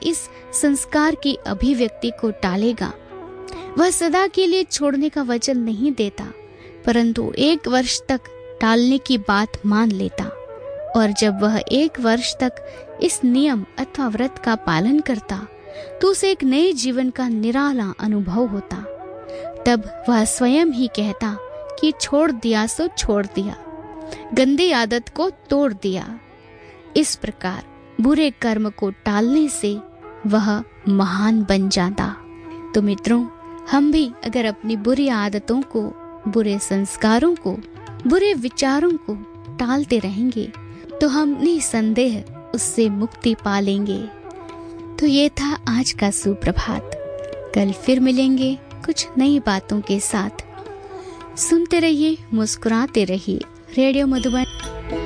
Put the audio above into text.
इस संस्कार की अभिव्यक्ति को टालेगा, वह सदा के लिए छोड़ने का वचन नहीं देता, परंतु 1 वर्ष तक टालने की बात मान लेता। और जब वह 1 वर्ष तक इस नियम अथवा व्रत का पालन करता तो उसे एक नए जीवन का निराला अनुभव होता। तब वह स्वयं ही कहता कि छोड़ दिया सो छोड़ दिया, गंदी आदत को तोड़ दिया। इस प्रकार बुरे कर्म को टालने से वह महान बन जाता। तो मित्रों, हम भी अगर अपनी बुरी आदतों को, बुरे संस्कारों को, बुरे विचारों को टालते रहेंगे तो हम निसंदेह उससे मुक्ति पा लेंगे। तो ये था आज का सुप्रभात। कल फिर मिलेंगे कुछ नई बातों के साथ। सुनते रहिए, मुस्कुराते रहिए। रेडियो मधुबन